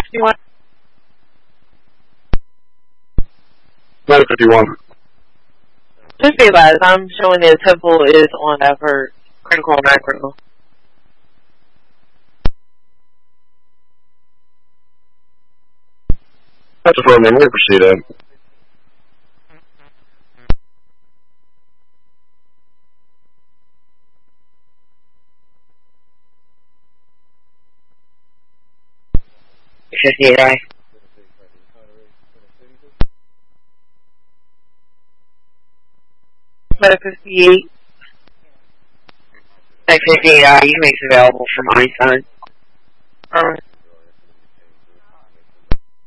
51. 951. Just be advised, I'm showing that Temple is on effort. Critical and non-critical. That's a firm. We'll proceed in. I. 58. 58 IU makes available from Einstein. Alright.